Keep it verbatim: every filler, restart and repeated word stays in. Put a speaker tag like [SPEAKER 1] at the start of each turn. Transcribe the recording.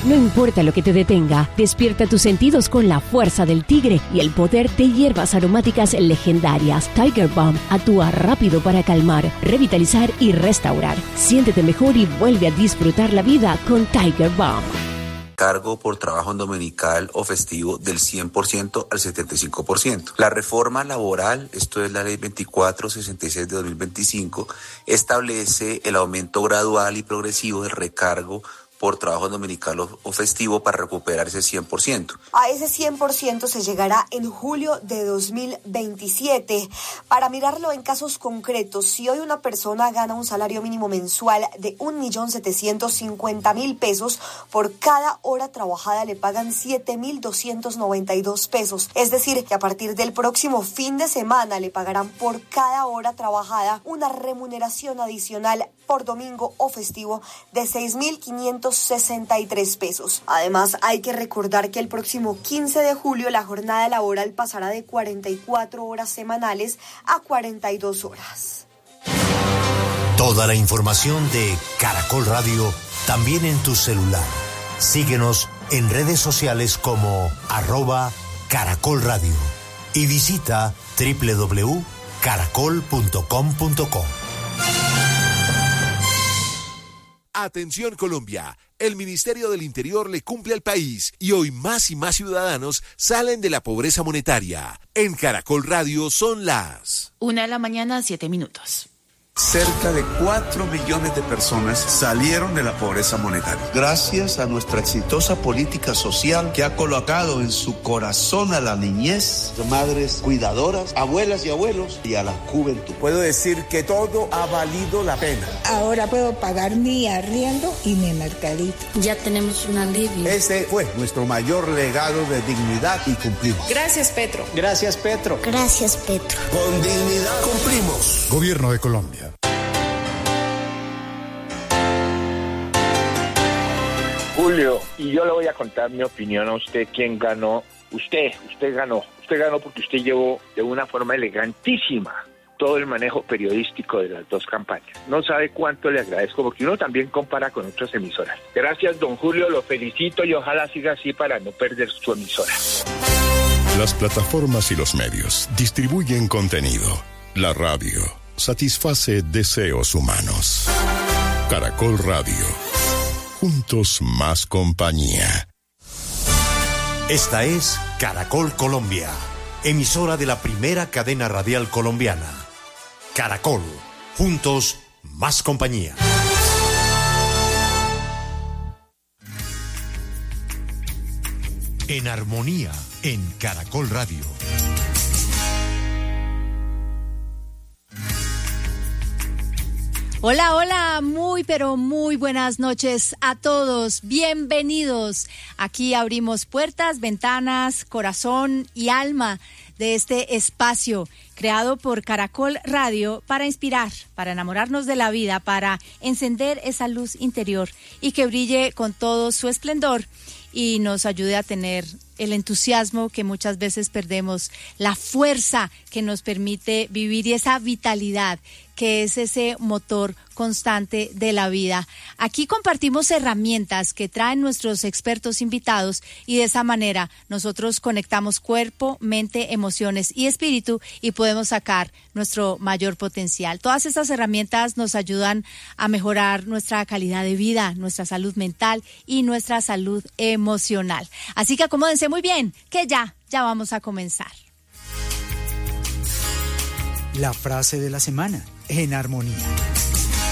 [SPEAKER 1] No importa lo que te detenga, despierta tus sentidos con la fuerza del tigre y el poder de hierbas aromáticas legendarias. Tiger Balm actúa rápido para calmar, revitalizar y restaurar. Siéntete mejor y vuelve a disfrutar la vida con Tiger Balm.
[SPEAKER 2] Cargo por trabajo dominical o festivo del cien por ciento al setenta y cinco por ciento. La reforma laboral, esto es la ley veinticuatro sesenta y seis de dos mil veinticinco, establece el aumento gradual y progresivo del recargo por trabajo dominical o, o festivo para recuperar ese cien por ciento.
[SPEAKER 3] A ese cien por ciento se llegará en julio de dos mil veintisiete. Para mirarlo en casos concretos, si hoy una persona gana un salario mínimo mensual de un millón setecientos cincuenta mil pesos, por cada hora trabajada le pagan siete mil doscientos noventa y dos pesos. Es decir, que a partir del próximo fin de semana le pagarán por cada hora trabajada una remuneración adicional por domingo o festivo de seis mil quinientos sesenta y tres pesos. Además, hay que recordar que el próximo quince de julio la jornada laboral pasará de cuarenta y cuatro horas semanales a cuarenta y dos horas.
[SPEAKER 4] Toda la información de Caracol Radio también en tu celular. Síguenos en redes sociales como arroba Caracol Radio y visita doble u doble u doble u punto caracol punto com punto co.
[SPEAKER 5] Atención Colombia, el Ministerio del Interior le cumple al país y hoy más y más ciudadanos salen de la pobreza monetaria. En Caracol Radio son las
[SPEAKER 6] Una de la mañana, siete minutos.
[SPEAKER 7] Cerca de cuatro millones de personas salieron de la pobreza monetaria. Gracias a nuestra exitosa política social que ha colocado en su corazón a la niñez, madres cuidadoras, abuelas y abuelos y a la juventud.
[SPEAKER 8] Puedo decir que todo ha valido la pena.
[SPEAKER 9] Ahora puedo pagar mi arriendo y mi mercadito.
[SPEAKER 10] Ya tenemos un alivio.
[SPEAKER 8] Ese fue nuestro mayor legado de dignidad y cumplimos.
[SPEAKER 11] Gracias, Petro.
[SPEAKER 8] Gracias, Petro.
[SPEAKER 9] Gracias, Petro.
[SPEAKER 8] Con dignidad cumplimos.
[SPEAKER 12] Gobierno de Colombia.
[SPEAKER 13] Julio, y yo le voy a contar mi opinión a usted, quién ganó. Usted, usted ganó. Usted ganó porque usted llevó de una forma elegantísima todo el manejo periodístico de las dos campañas. No sabe cuánto le agradezco porque uno también compara con otras emisoras. Gracias, don Julio, lo felicito y ojalá siga así para no perder su emisora.
[SPEAKER 12] Las plataformas y los medios distribuyen contenido. La radio satisface deseos humanos. Caracol Radio. Juntos más compañía.
[SPEAKER 4] Esta es Caracol Colombia, emisora de la primera cadena radial colombiana. Caracol, juntos más compañía. En armonía, en Caracol Radio.
[SPEAKER 14] Hola, hola, muy pero muy buenas noches a todos. Bienvenidos. Aquí abrimos puertas, ventanas, corazón y alma de este espacio creado por Caracol Radio para inspirar, para enamorarnos de la vida, para encender esa luz interior y que brille con todo su esplendor y nos ayude a tener el entusiasmo que muchas veces perdemos, la fuerza que nos permite vivir y esa vitalidad que es ese motor constante de la vida. Aquí compartimos herramientas que traen nuestros expertos invitados y de esa manera nosotros conectamos cuerpo, mente, emociones y espíritu y podemos sacar nuestro mayor potencial. Todas estas herramientas nos ayudan a mejorar nuestra calidad de vida, nuestra salud mental y nuestra salud emocional. Así que acomódense muy bien, que ya, ya vamos a comenzar.
[SPEAKER 15] La frase de la semana, en armonía.